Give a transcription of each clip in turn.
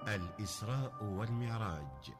الإسراء والمعراج.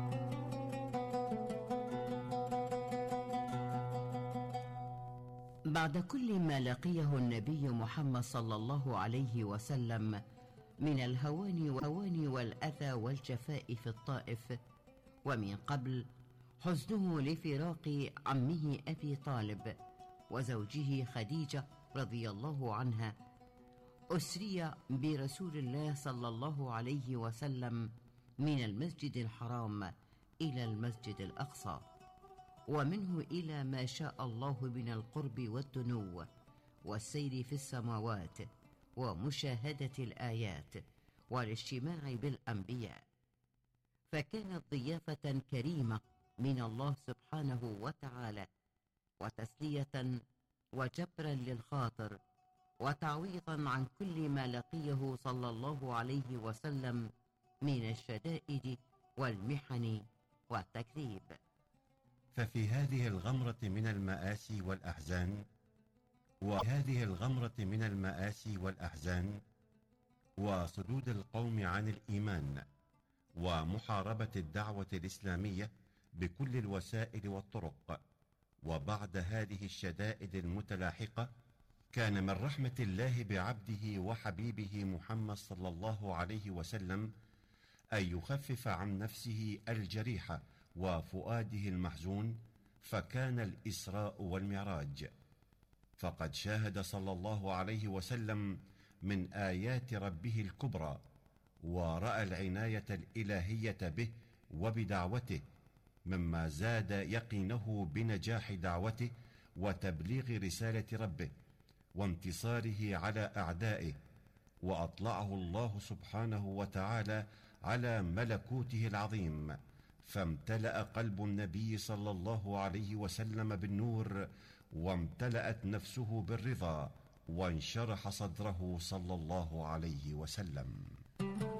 بعد كل ما لقيه النبي محمد صلى الله عليه وسلم من الهوان والأذى والجفاء في الطائف، ومن قبل حزنه لفراق عمه أبي طالب وزوجه خديجة رضي الله عنها، أسري برسول الله صلى الله عليه وسلم من المسجد الحرام إلى المسجد الأقصى، ومنه إلى ما شاء الله من القرب والدنو والسير في السماوات ومشاهدة الآيات والاجتماع بالأنبياء، فكانت ضيافة كريمة من الله سبحانه وتعالى، وتسلية وجبرا للخاطر، وتعويضا عن كل ما لقيه صلى الله عليه وسلم من الشدائد والمحن والتكذيب. ففي هذه الغمرة من المآسي والأحزان وصدود القوم عن الإيمان ومحاربة الدعوة الإسلامية بكل الوسائل والطرق، وبعد هذه الشدائد المتلاحقة، كان من رحمة الله بعبده وحبيبه محمد صلى الله عليه وسلم أن يخفف عن نفسه الجريحة وفؤاده المحزون، فكان الإسراء والمعراج. فقد شاهد صلى الله عليه وسلم من آيات ربه الكبرى، ورأى العناية الإلهية به وبدعوته، مما زاد يقينه بنجاح دعوته وتبليغ رسالة ربه وانتصاره على أعدائه، وأطلعه الله سبحانه وتعالى على ملكوته العظيم، فامتلأ قلب النبي صلى الله عليه وسلم بالنور، وامتلأت نفسه بالرضا، وانشرح صدره صلى الله عليه وسلم.